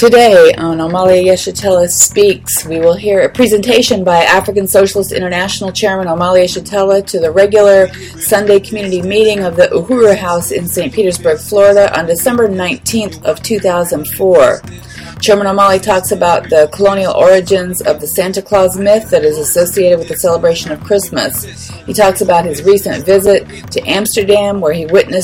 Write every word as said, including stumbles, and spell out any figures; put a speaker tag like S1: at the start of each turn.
S1: Today on Omali Yeshitela Speaks, we will hear a presentation by African Socialist International Chairman Omali Yeshitela to the regular Sunday community meeting of the Uhuru House in Saint Petersburg, Florida on December nineteenth of two thousand four. Chairman Omali talks about the colonial origins of the Santa Claus myth that is associated with the celebration of Christmas. He talks about his recent visit to Amsterdam, where he witnessed